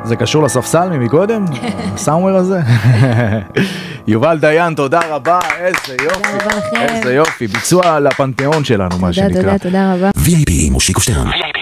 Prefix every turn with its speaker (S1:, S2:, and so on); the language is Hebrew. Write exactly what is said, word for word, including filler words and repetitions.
S1: זה קשור לספסל ממקודם? הסאומר הזה? יובל דיין, תודה רבה, איזה יופי, איזה יופי, ביצוע לפנתיאון שלנו, מה שנקרא.
S2: תודה, תודה, תודה רבה.
S3: וי איי פי מושיקו שטרן.